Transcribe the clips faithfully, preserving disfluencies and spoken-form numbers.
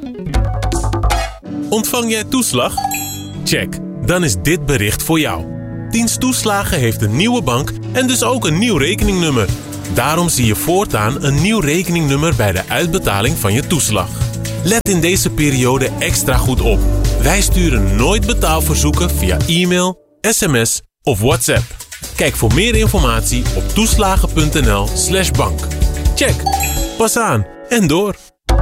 Ontvang jij toeslag? Check, dan is dit bericht voor jou. Dienst Toeslagen heeft een nieuwe bank en dus ook een nieuw rekeningnummer. Daarom zie je voortaan een nieuw rekeningnummer bij de uitbetaling van je toeslag. Let in deze periode extra goed op. Wij sturen nooit betaalverzoeken via e-mail, sms of WhatsApp. Kijk voor meer informatie op toeslagen.nl slash bank. Check, pas aan en door.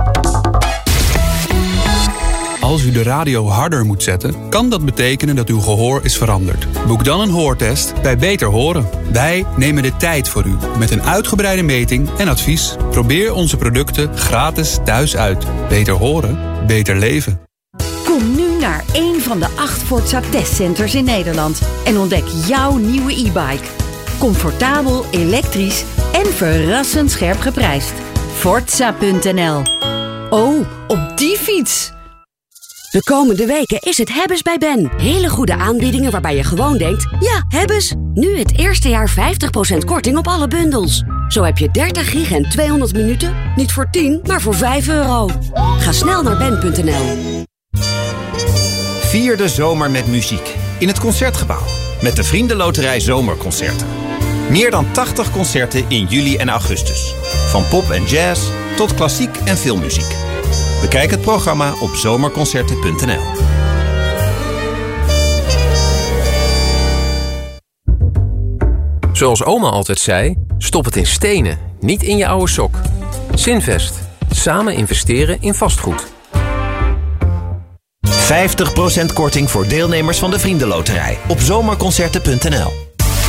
Als u de radio harder moet zetten, kan dat betekenen dat uw gehoor is veranderd. Boek dan een hoortest bij Beter Horen. Wij nemen de tijd voor u met een uitgebreide meting en advies. Probeer onze producten gratis thuis uit. Beter horen, beter leven. Kom nu naar een van de acht Forza testcenters in Nederland en ontdek jouw nieuwe e-bike. Comfortabel, elektrisch en verrassend scherp geprijsd. Forza punt n l. Oh, op die fiets! De komende weken is het Hebbes bij Ben. Hele goede aanbiedingen waarbij je gewoon denkt, ja, Hebbes. Nu het eerste jaar vijftig procent korting op alle bundels. Zo heb je dertig gig en tweehonderd minuten, niet voor tien, maar voor vijf euro. Ga snel naar ben punt n l. Vier de zomer met muziek in het Concertgebouw met de Vriendenloterij Zomerconcerten. Meer dan tachtig concerten in juli en augustus. Van pop en jazz tot klassiek en filmmuziek. Bekijk het programma op zomerconcerten punt n l. Zoals oma altijd zei, stop het in stenen, niet in je oude sok. Zinvest. Samen investeren in vastgoed. vijftig procent korting voor deelnemers van de Vriendenloterij op zomerconcerten punt n l.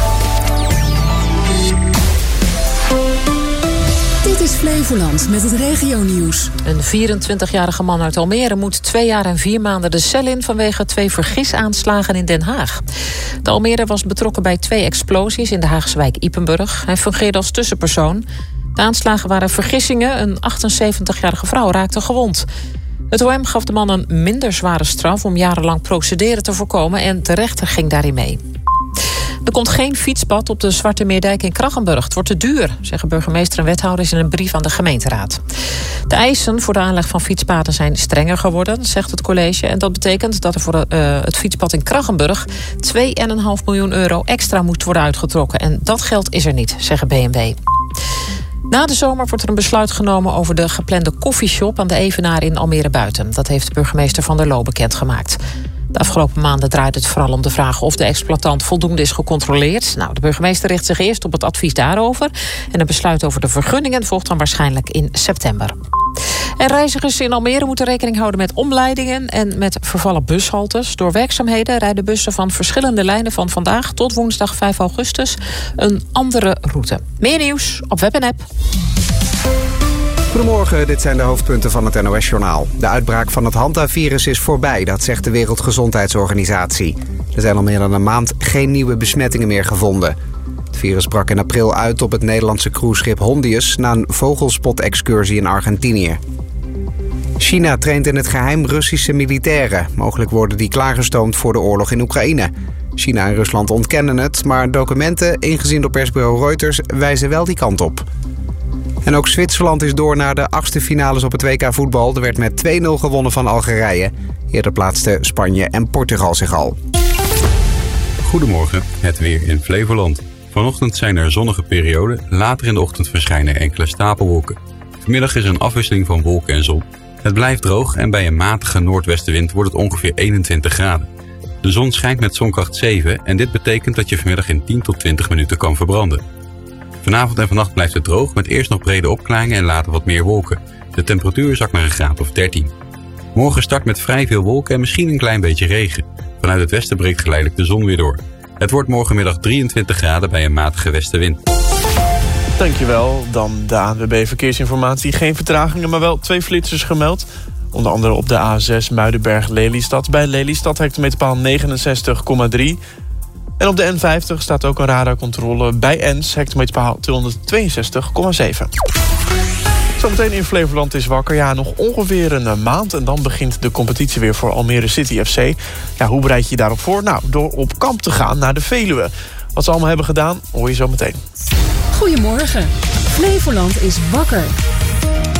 Dit is Flevoland met het regionieuws. Een vierentwintigjarige man uit Almere moet twee jaar en vier maanden de cel in vanwege twee vergisaanslagen in Den Haag. De Almere was betrokken bij twee explosies in de Haagse wijk Ypenburg. Hij fungeerde als tussenpersoon. De aanslagen waren vergissingen. Een achtenzeventigjarige vrouw raakte gewond. Het O M gaf de man een minder zware straf om jarenlang procederen te voorkomen en de rechter ging daarin mee. Er komt geen fietspad op de Zwarte Meerdijk in Kraggenburg. Het wordt te duur, zeggen burgemeester en wethouders in een brief aan de gemeenteraad. De eisen voor de aanleg van fietspaden zijn strenger geworden, zegt het college. En dat betekent dat er voor de, uh, het fietspad in Kraggenburg twee komma vijf miljoen euro extra moet worden uitgetrokken. En dat geld is er niet, zeggen B M W. Na de zomer wordt er een besluit genomen over de geplande koffieshop aan de Evenaar in Almere Buiten. Dat heeft burgemeester Van der Loo bekendgemaakt. De afgelopen maanden draait het vooral om de vraag of de exploitant voldoende is gecontroleerd. Nou, de burgemeester richt zich eerst op het advies daarover. En een besluit over de vergunningen volgt dan waarschijnlijk in september. En reizigers in Almere moeten rekening houden met omleidingen en met vervallen bushaltes. Door werkzaamheden rijden bussen van verschillende lijnen van vandaag tot woensdag vijf augustus een andere route. Meer nieuws op web en app. Goedemorgen, dit zijn de hoofdpunten van het N O S-journaal. De uitbraak van het Hanta-virus is voorbij, dat zegt de Wereldgezondheidsorganisatie. Er zijn al meer dan een maand geen nieuwe besmettingen meer gevonden. Het virus brak in april uit op het Nederlandse cruiseschip Hondius na een vogelspot-excursie in Argentinië. China traint in het geheim Russische militairen. Mogelijk worden die klaargestoomd voor de oorlog in Oekraïne. China en Rusland ontkennen het, maar documenten, ingezien door persbureau Reuters, wijzen wel die kant op. En ook Zwitserland is door naar de achtste finales op het W K voetbal. Er werd met twee nul gewonnen van Algerije. Eerder plaatsten Spanje en Portugal zich al. Goedemorgen, het weer in Flevoland. Vanochtend zijn er zonnige perioden. Later in de ochtend verschijnen enkele stapelwolken. Vanmiddag is er een afwisseling van wolken en zon. Het blijft droog en bij een matige noordwestenwind wordt het ongeveer eenentwintig graden. De zon schijnt met zonkracht zeven en dit betekent dat je vanmiddag in tien tot twintig minuten kan verbranden. Vanavond en vannacht blijft het droog met eerst nog brede opklaringen en later wat meer wolken. De temperatuur zakt naar een graad of dertien. Morgen start met vrij veel wolken en misschien een klein beetje regen. Vanuit het westen breekt geleidelijk de zon weer door. Het wordt morgenmiddag drieëntwintig graden bij een matige westenwind. Dankjewel. Dan de A N W B Verkeersinformatie. Geen vertragingen, maar wel twee flitsers gemeld. Onder andere op de A zes Muidenberg-Lelystad. Bij Lelystad hectometerpaal negenenzestig komma drie. En op de N vijftig staat ook een radarcontrole bij Ens, hectometerpaal tweehonderdtweeënzestig komma zeven. Zometeen in Flevoland is wakker. Ja, nog ongeveer een maand en dan begint de competitie weer voor Almere City F C. Ja, hoe bereid je je daarop voor? Nou, door op kamp te gaan naar de Veluwe. Wat ze allemaal hebben gedaan, hoor je zo meteen. Goedemorgen. Flevoland is wakker.